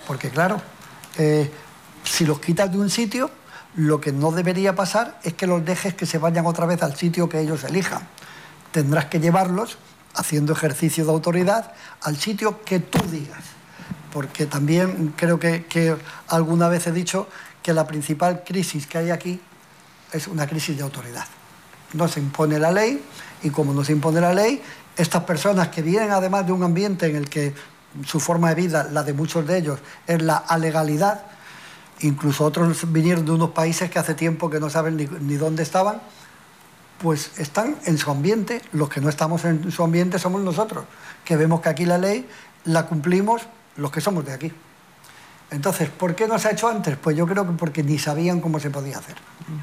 Porque claro, si los quitas de un sitio, lo que no debería pasar es que los dejes que se vayan otra vez al sitio que ellos elijan. Tendrás que llevarlos, haciendo ejercicio de autoridad, al sitio que tú digas. Porque también creo que alguna vez he dicho que la principal crisis que hay aquí es una crisis de autoridad. No se impone la ley, y como no se impone la ley, estas personas que vienen además de un ambiente en el que su forma de vida, la de muchos de ellos, es la alegalidad, incluso otros vinieron de unos países que hace tiempo que no saben ni dónde estaban, pues están en su ambiente. Los que no estamos en su ambiente somos nosotros, que vemos que aquí la ley la cumplimos los que somos de aquí. Entonces, ¿por qué no se ha hecho antes? Pues yo creo que porque ni sabían cómo se podía hacer.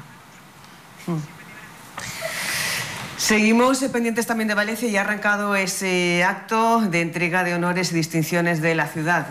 Seguimos pendientes también de Valencia y ha arrancado ese acto de entrega de honores y distinciones de la ciudad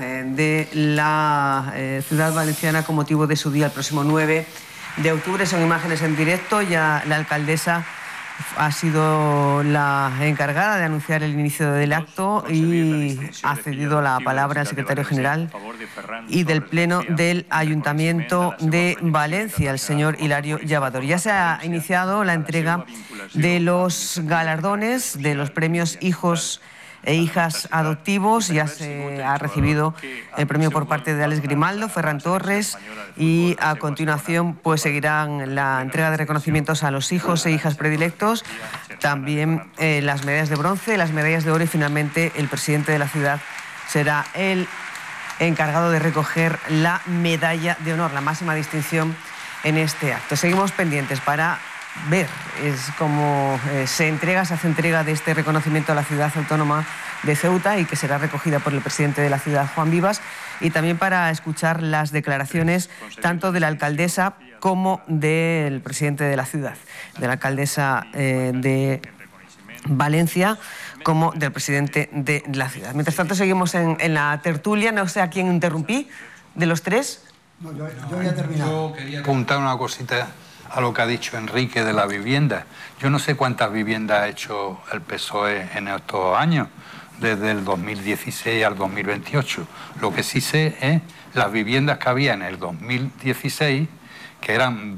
valenciana con motivo de su día el próximo 9 de octubre. Son imágenes en directo. Ya la alcaldesa ha sido la encargada de anunciar el inicio del acto y ha cedido la palabra al secretario general y del Pleno del Ayuntamiento de Valencia, el señor Hilario Llavador. Ya se ha iniciado la entrega de los galardones, de los premios Hijos e Hijas Adoptivos. Ya se ha recibido el premio por parte de Alex Grimaldo, Ferran Torres, y a continuación pues seguirán la entrega de reconocimientos a los hijos e hijas predilectos, también las medallas de bronce, las medallas de oro, y finalmente el presidente de la ciudad será el encargado de recoger la medalla de honor, la máxima distinción en este acto. Seguimos pendientes para ver cómo se hace entrega de este reconocimiento a la ciudad autónoma de Ceuta, y que será recogida por el presidente de la ciudad, Juan Vivas, y también para escuchar las declaraciones tanto de la alcaldesa como del presidente de la ciudad, de la alcaldesa de Valencia como del presidente de la ciudad. Mientras tanto seguimos en la tertulia. No sé a quién interrumpí de los tres. No, yo ya he terminado. Yo quería apuntar una cosita a lo que ha dicho Enrique de la vivienda. Yo no sé cuántas viviendas ha hecho el PSOE en estos años, desde el 2016 al 2028. Lo que sí sé es las viviendas que había en el 2016, que eran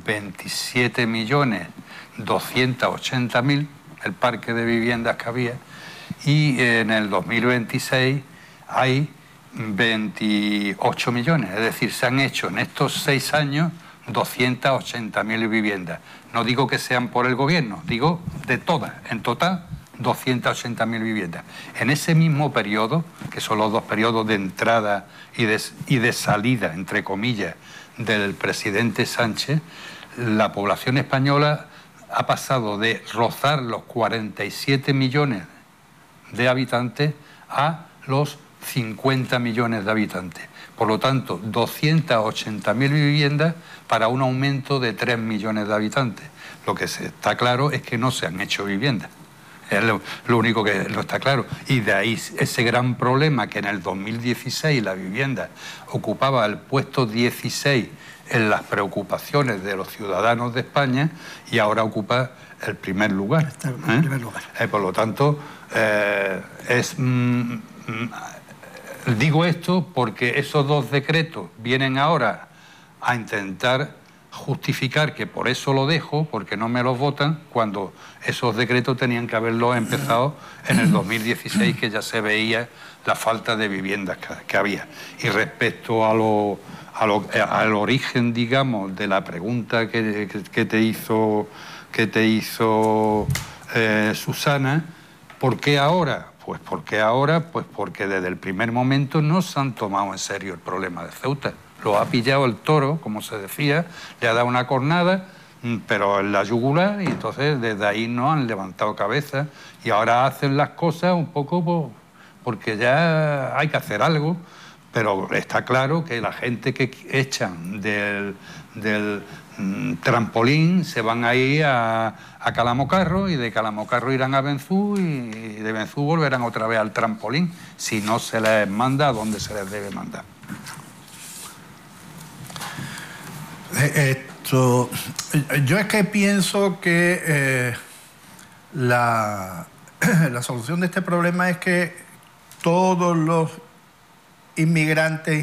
27.280.000, el parque de viviendas que había, y en el 2026 hay 28 millones. Es decir, se han hecho en estos 6 años 280.000 viviendas. No digo que sean por el gobierno, digo de todas, en total 280.000 viviendas. En ese mismo periodo, que son los dos periodos de entrada y de salida, entre comillas, del presidente Sánchez, la población española ha pasado de rozar los 47 millones de habitantes a los 50 millones de habitantes. Por lo tanto, 280.000 viviendas para un aumento de 3 millones de habitantes. Lo que está claro es que no se han hecho viviendas. Es lo único que no está claro. Y de ahí ese gran problema, que en el 2016 la vivienda ocupaba el puesto 16 en las preocupaciones de los ciudadanos de España, y ahora ocupa el primer lugar. El primer lugar. Por lo tanto, digo esto porque esos dos decretos vienen ahora a intentar justificar que por eso lo dejo, porque no me los votan, cuando esos decretos tenían que haberlos empezado en el 2016, que ya se veía la falta de viviendas que había. Y respecto al origen, digamos, de la pregunta que te hizo Susana, ¿por qué ahora? Pues porque ahora, pues porque desde el primer momento no se han tomado en serio el problema de Ceuta. Lo ha pillado el toro, como se decía, le ha dado una cornada, pero en la yugular, y entonces desde ahí no han levantado cabeza, y ahora hacen las cosas un poco porque ya hay que hacer algo. Pero está claro que la gente que echan del trampolín se van a ir a Calamocarro, y de Calamocarro irán a Benzú, y de Benzú volverán otra vez al trampolín, si no se les manda a donde se les debe mandar. Yo es que pienso que la solución de este problema es que todos los inmigrantes